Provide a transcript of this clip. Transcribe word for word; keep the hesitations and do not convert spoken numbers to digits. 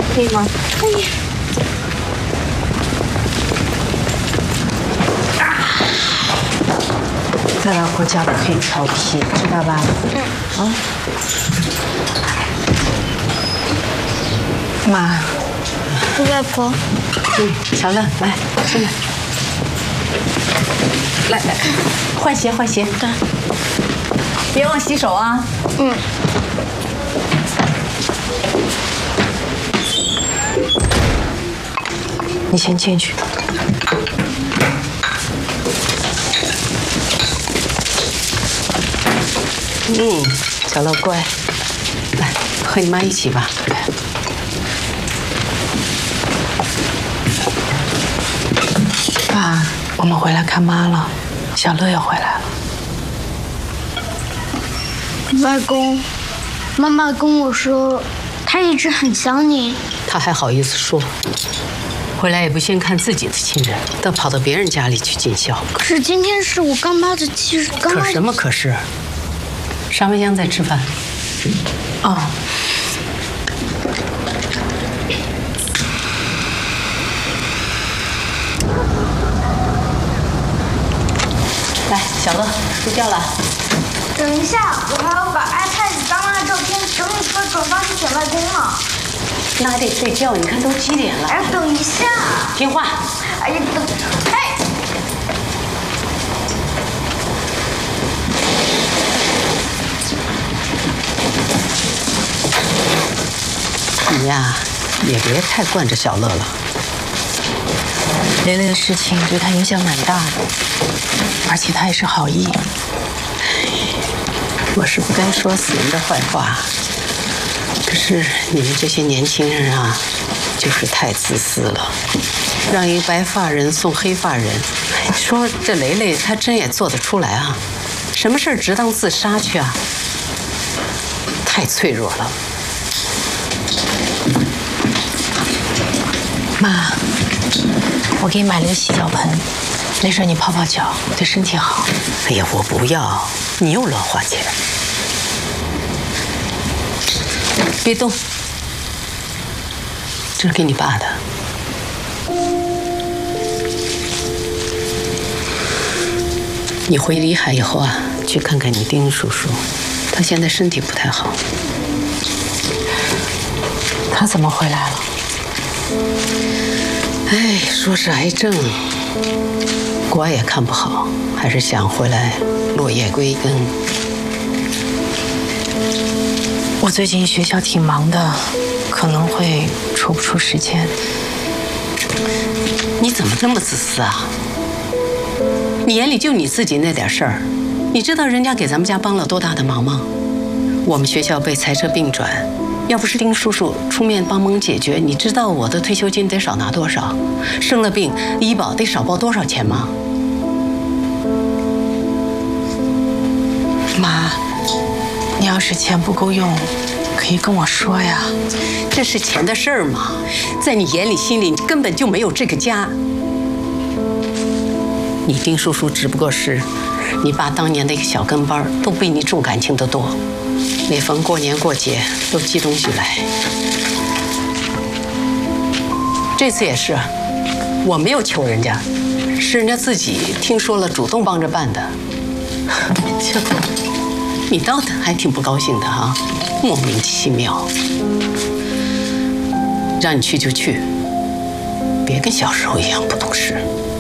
可以吗？可以。 在老婆家不可以调皮，知道吧？嗯。啊。妈。 外婆。 嗯，小乐，来，进来。来来，换鞋换鞋。对。别忘洗手啊。嗯。你先进去。嗯，小乐乖，来和你妈一起吧。爸，我们回来看妈了，小乐也回来了。 外公，妈妈跟我说，她一直很想你。 她还好意思说？回来也不先看自己的亲人，倒跑到别人家里去尽孝。 可是今天是我干妈的忌日，干妈。 可什么可是？沙梅香在吃饭。哦。来，小乐，睡觉了。 等一下，我还要把 iPad 里刚刚的照片整理出来转发去给外公呢。 那还得睡觉，你看都几点了？ 哎，等一下。 听话。 哎呀，等，哎。 你呀，也别太惯着小乐了。 蕾蕾的事情对他影响蛮大的，而且他也是好意。 我是不该说死人的坏话，可是你们这些年轻人啊，就是太自私了，让一个白发人送黑发人。说这蕾蕾她真也做得出来啊？什么事儿值当自杀去啊？太脆弱了。 妈，我给你买了个洗脚盆，没事你泡泡脚，对身体好。 哎呀，我不要，你又乱花钱。别动，这是给你爸的。你回离海以后啊，去看看你丁叔叔，他现在身体不太好。 他怎么回来了？ 哎，说是癌症，国外也看不好，还是想回来落叶归根。 我最近学校挺忙的，可能会抽不出时间。 你怎么这么自私啊？你眼里就你自己那点事儿，你知道人家给咱们家帮了多大的忙吗？我们学校被裁撤并转，要不是丁叔叔出面帮忙解决，你知道我的退休金得少拿多少？生了病，医保得少报多少钱吗？ 妈，你要是钱不够用，可以跟我说呀。 这是钱的事儿吗？在你眼里、心里，你根本就没有这个家。你丁叔叔只不过是你爸当年的一个小跟班，都比你重感情的多。每逢过年过节都寄东西来。这次也是，我没有求人家，是人家自己听说了主动帮着办的。这，你倒还挺不高兴的哈，莫名其妙。让你去就去，别跟小时候一样不懂事。